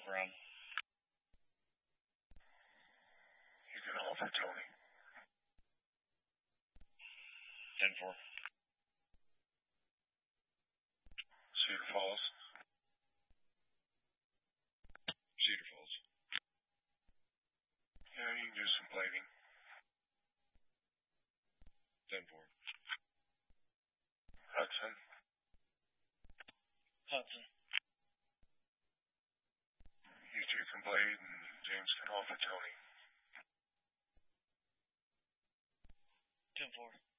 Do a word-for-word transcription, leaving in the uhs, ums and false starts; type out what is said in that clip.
Rum. You can offer Tony. ten four. Cedar Falls. Cedar Falls. Yeah, you can do some plating. ten four. Hudson. Hudson. You two can blade, and James can offer Tony. ten four.